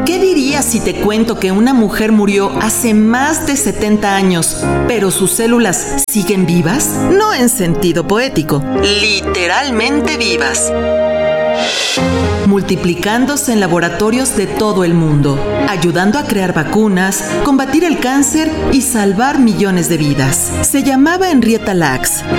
¿Qué dirías si te cuento que una mujer murió hace más de 70 años, pero sus células siguen vivas? No en sentido poético, literalmente vivas, multiplicándose en laboratorios de todo el mundo, ayudando a crear vacunas, combatir el cáncer y salvar millones de vidas. Se llamaba Henrietta Lacks.